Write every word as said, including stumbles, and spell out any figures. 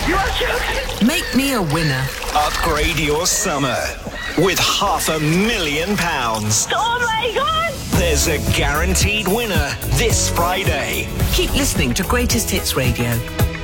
You are joking. Make me a winner. Upgrade your summer with half a million pounds. Oh my God! There's a guaranteed winner this Friday. Keep listening to Greatest Hits Radio.